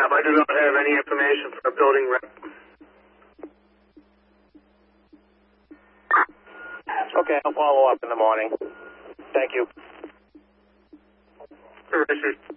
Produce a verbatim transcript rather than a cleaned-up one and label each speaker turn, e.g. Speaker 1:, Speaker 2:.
Speaker 1: have. I do not have any information for a building rep.
Speaker 2: Okay, I'll follow up in the morning. Thank you.
Speaker 1: Sure, Mister